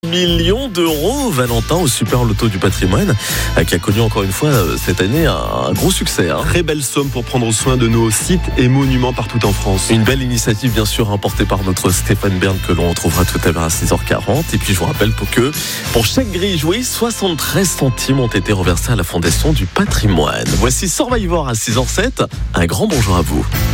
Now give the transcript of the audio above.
Millions d'euros, Valentin, au Super Loto du Patrimoine, qui a connu encore une fois cette année un gros succès. Très belle somme pour prendre soin de nos sites et monuments partout en France. Une belle initiative bien sûr portée par notre Stéphane Bern que l'on retrouvera tout à l'heure à 6h40. Et puis je vous rappelle que pour chaque grille jouée, 73 centimes ont été reversés à la Fondation du Patrimoine. Voici Survivor à 6h07. Un grand bonjour à vous.